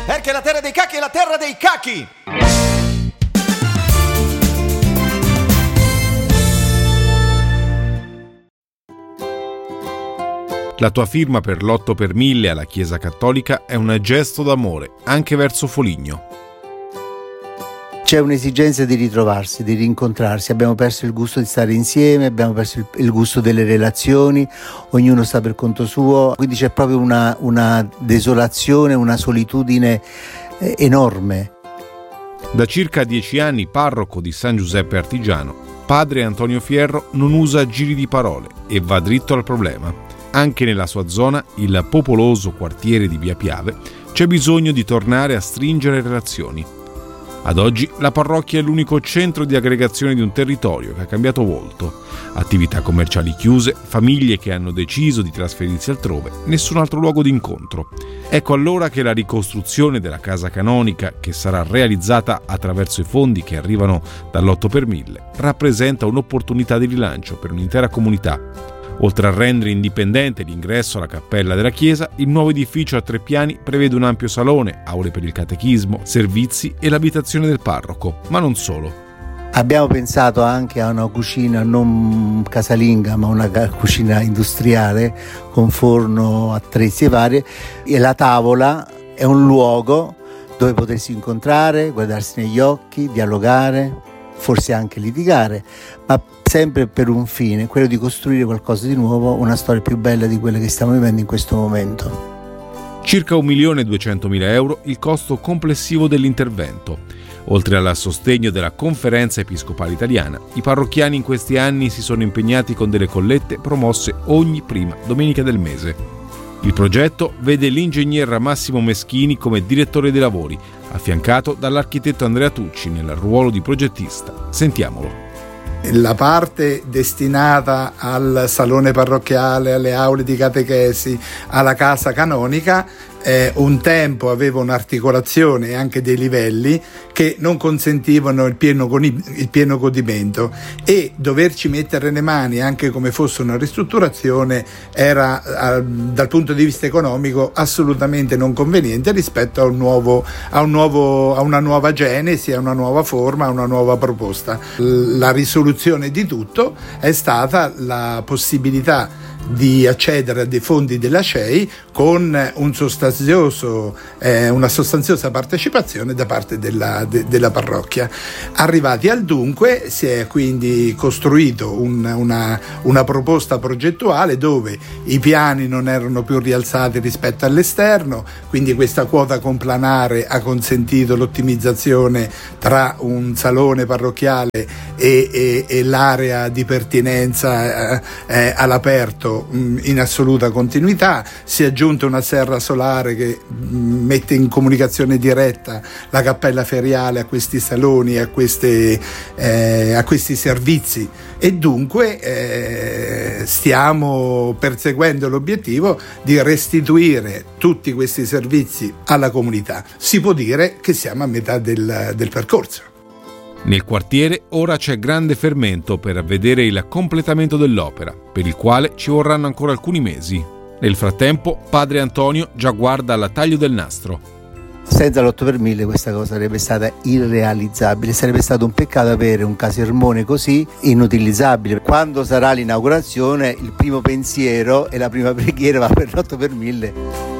Perché la terra dei cacchi è la terra dei cacchi! La tua firma per l'8 per 1000 alla Chiesa Cattolica è un gesto d'amore anche verso Foligno. C'è un'esigenza di ritrovarsi, di rincontrarsi. Abbiamo perso il gusto di stare insieme, abbiamo perso il gusto delle relazioni, ognuno sta per conto suo, quindi c'è proprio una desolazione, una solitudine enorme. Da circa 10 anni parroco di San Giuseppe Artigiano, padre Antonio Fierro non usa giri di parole e va dritto al problema. Anche nella sua zona, il popoloso quartiere di Via Piave, c'è bisogno di tornare a stringere relazioni. Ad oggi la parrocchia è l'unico centro di aggregazione di un territorio che ha cambiato volto. Attività commerciali chiuse, famiglie che hanno deciso di trasferirsi altrove, nessun altro luogo d'incontro. Ecco allora che la ricostruzione della casa canonica, che sarà realizzata attraverso i fondi che arrivano dall'8 per 1000, rappresenta un'opportunità di rilancio per un'intera comunità. Oltre a rendere indipendente l'ingresso alla cappella della chiesa, il nuovo edificio a 3 piani prevede un ampio salone, aule per il catechismo, servizi e l'abitazione del parroco, ma non solo. Abbiamo pensato anche a una cucina non casalinga, ma una cucina industriale con forno, attrezzi varie, e la tavola è un luogo dove potersi incontrare, guardarsi negli occhi, dialogare, forse anche litigare, ma sempre per un fine, quello di costruire qualcosa di nuovo, una storia più bella di quella che stiamo vivendo in questo momento. Circa 1.200.000 euro il costo complessivo dell'intervento. Oltre al sostegno della Conferenza Episcopale Italiana, i parrocchiani in questi anni si sono impegnati con delle collette promosse ogni prima domenica del mese. Il progetto vede l'ingegner Massimo Meschini come direttore dei lavori, affiancato dall'architetto Andrea Tucci nel ruolo di progettista. Sentiamolo. La parte destinata al salone parrocchiale, alle aule di catechesi, alla casa canonica, un tempo aveva un'articolazione e anche dei livelli che non consentivano il pieno godimento, e doverci mettere le mani anche come fosse una ristrutturazione era dal punto di vista economico assolutamente non conveniente rispetto a una nuova genesi, a una nuova forma, a una nuova proposta. La risoluzione di tutto è stata la possibilità di accedere a dei fondi della CEI con una sostanziosa partecipazione da parte della parrocchia. Arrivati al dunque, si è quindi costruito una proposta progettuale dove i piani non erano più rialzati rispetto all'esterno, quindi questa quota complanare ha consentito l'ottimizzazione tra un salone parrocchiale e l'area di pertinenza all'aperto in assoluta continuità. Si è aggiunta una serra solare che mette in comunicazione diretta la cappella feriale a questi saloni, a questi servizi, e dunque stiamo perseguendo l'obiettivo di restituire tutti questi servizi alla comunità. Si può dire che siamo a metà del percorso. Nel quartiere ora c'è grande fermento per vedere il completamento dell'opera, per il quale ci vorranno ancora alcuni mesi. Nel frattempo, padre Antonio già guarda al taglio del nastro. Senza l'8 per 1000 questa cosa sarebbe stata irrealizzabile, sarebbe stato un peccato avere un casermone così inutilizzabile. Quando sarà l'inaugurazione, il primo pensiero e la prima preghiera va per l'8 per 1000.